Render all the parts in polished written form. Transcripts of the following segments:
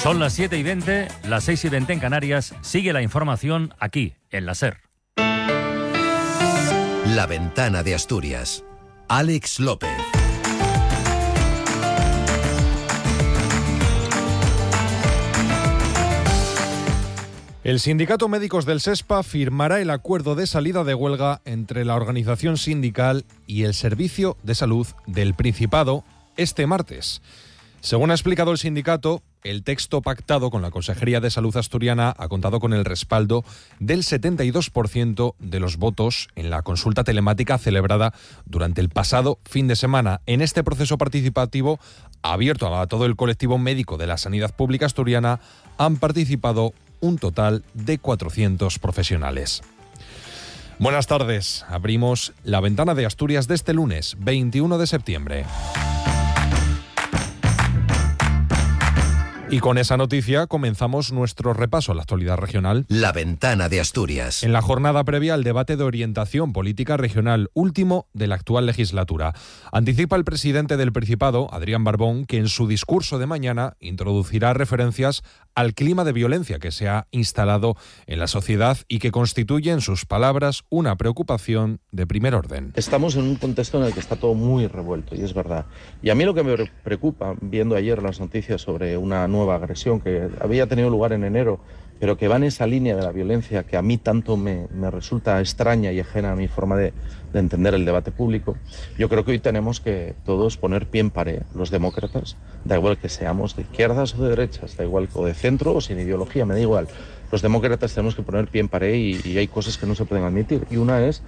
Son las 7:20, las 6:20 en Canarias. Sigue la información aquí, en la SER. La Ventana de Asturias. Alex López. El Sindicato Médicos del SESPA firmará el acuerdo de salida de huelga entre la organización sindical y el Servicio de Salud del Principado este martes. Según ha explicado el sindicato, el texto pactado con la Consejería de Salud asturiana ha contado con el respaldo del 72% de los votos en la consulta telemática celebrada durante el pasado fin de semana. En este proceso participativo, abierto a todo el colectivo médico de la sanidad pública asturiana, han participado un total de 400 profesionales. Buenas tardes. Abrimos la Ventana de Asturias de este lunes, 21 de septiembre. Y con esa noticia comenzamos nuestro repaso a la actualidad regional. La Ventana de Asturias. En la jornada previa al debate de orientación política regional último de la actual legislatura, anticipa el presidente del Principado, Adrián Barbón, que en su discurso de mañana introducirá referencias al clima de violencia que se ha instalado en la sociedad y que constituye, en sus palabras, una preocupación de primer orden. Estamos en un contexto en el que está todo muy revuelto, y es verdad. Y a mí lo que me preocupa, viendo ayer las noticias sobre una nueva agresión que había tenido lugar en enero, pero que va en esa línea de la violencia que a mí tanto me resulta extraña y ajena a mi forma de entender el debate público. Yo creo que hoy tenemos que todos poner pie en pared, los demócratas, da igual que seamos de izquierdas o de derechas, da igual, o de centro o sin ideología, me da igual. Los demócratas tenemos que poner pie en pared y hay cosas que no se pueden admitir, y una es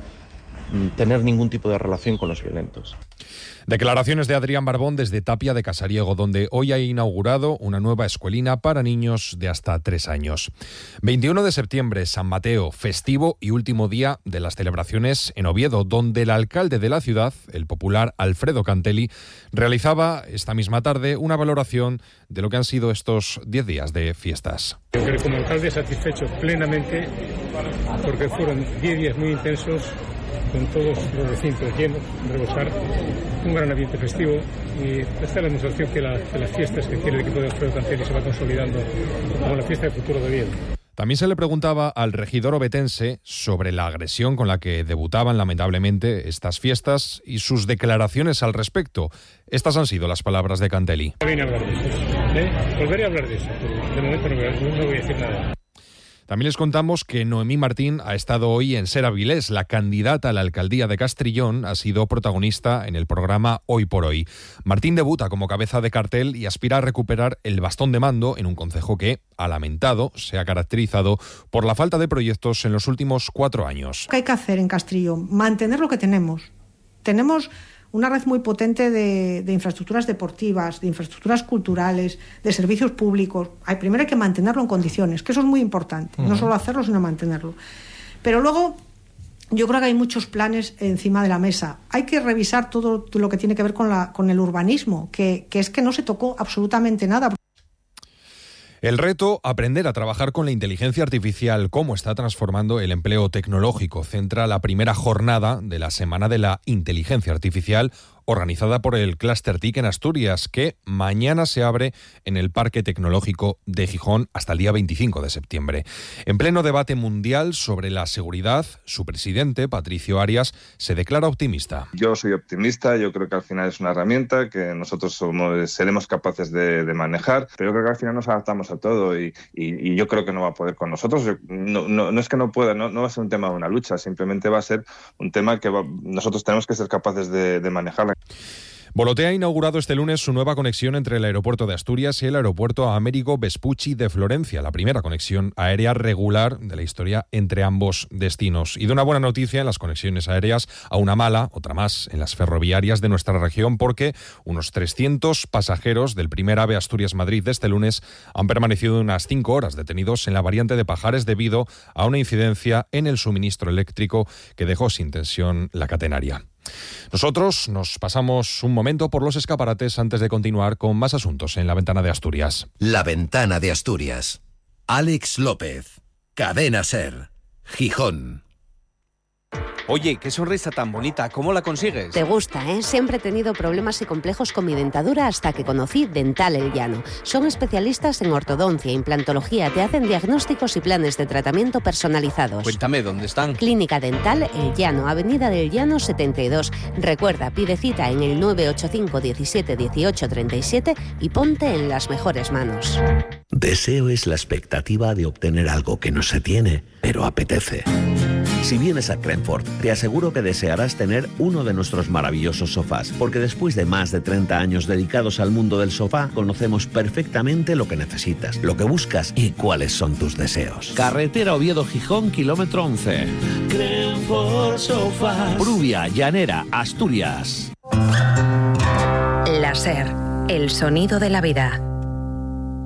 tener ningún tipo de relación con los violentos. Declaraciones de Adrián Barbón desde Tapia de Casariego, donde hoy ha inaugurado una nueva escuelina para niños de hasta 3 años. 21 de septiembre, San Mateo, festivo y último día de las celebraciones en Oviedo, donde el alcalde de la ciudad, el popular Alfredo Cantelli, realizaba esta misma tarde una valoración de lo que han sido estos 10 días de fiestas. Yo creo que como alcalde satisfecho plenamente, porque fueron 10 días muy intensos, con todos los recintos llenos, rebosar, un gran ambiente festivo, y esta es la demostración que las fiestas que tiene el equipo de Alfredo Cantelli se va consolidando como la fiesta del futuro de Oviedo. También se le preguntaba al regidor ovetense sobre la agresión con la que debutaban lamentablemente estas fiestas y sus declaraciones al respecto. Estas han sido las palabras de Cantelli. Vine a hablar de eso, volveré a hablar de eso, pero de momento no voy a decir nada. También les contamos que Noemí Martín ha estado hoy en Ser Avilés. La candidata a la alcaldía de Castrillón ha sido protagonista en el programa Hoy por Hoy. Martín debuta como cabeza de cartel y aspira a recuperar el bastón de mando en un concejo que, ha lamentado, se ha caracterizado por la falta de proyectos en los últimos 4 años. ¿Qué hay que hacer en Castrillón? Mantener lo que tenemos. Tenemos una red muy potente de infraestructuras deportivas, de infraestructuras culturales, de servicios públicos. Primero hay que mantenerlo en condiciones, que eso es muy importante, no solo hacerlo, sino mantenerlo. Pero luego yo creo que hay muchos planes encima de la mesa. Hay que revisar todo lo que tiene que ver con el urbanismo, que es que no se tocó absolutamente nada. El reto, aprender a trabajar con la inteligencia artificial, cómo está transformando el empleo tecnológico, centra la primera jornada de la Semana de la Inteligencia Artificial, organizada por el Cluster TIC en Asturias, que mañana se abre en el Parque Tecnológico de Gijón hasta el día 25 de septiembre. En pleno debate mundial sobre la seguridad, su presidente, Patricio Arias, se declara optimista. Yo soy optimista, yo creo que al final es una herramienta que nosotros seremos capaces de manejar, pero yo creo que al final nos adaptamos a todo y yo creo que no va a poder con nosotros. No es que no pueda, no va a ser un tema de una lucha, simplemente va a ser un tema que nosotros tenemos que ser capaces de manejar. Volotea ha inaugurado este lunes su nueva conexión entre el aeropuerto de Asturias y el aeropuerto Américo Vespucci de Florencia, la primera conexión aérea regular de la historia entre ambos destinos. Y de una buena noticia en las conexiones aéreas a una mala, otra más, en las ferroviarias de nuestra región, porque unos 300 pasajeros del primer AVE Asturias-Madrid de este lunes han permanecido unas 5 horas detenidos en la variante de Pajares debido a una incidencia en el suministro eléctrico que dejó sin tensión la catenaria. Nosotros nos pasamos un momento por los escaparates antes de continuar con más asuntos en La Ventana de Asturias. La Ventana de Asturias. Alex López. Cadena SER. Gijón. Oye, qué sonrisa tan bonita, ¿cómo la consigues? Te gusta, ¿eh? Siempre he tenido problemas y complejos con mi dentadura hasta que conocí Dental El Llano. Son especialistas en ortodoncia e implantología, te hacen diagnósticos y planes de tratamiento personalizados. Cuéntame, ¿dónde están? Clínica Dental El Llano, Avenida del Llano 72. Recuerda, pide cita en el 985 17 18 37 y ponte en las mejores manos. Deseo es la expectativa de obtener algo que no se tiene, pero apetece. Si vienes a Cremford, te aseguro que desearás tener uno de nuestros maravillosos sofás, porque después de más de 30 años dedicados al mundo del sofá, conocemos perfectamente lo que necesitas, lo que buscas y cuáles son tus deseos. Carretera Oviedo-Gijón, kilómetro 11. Cremford Sofás. Pruvia, Llanera, Asturias. Láser, el sonido de la vida.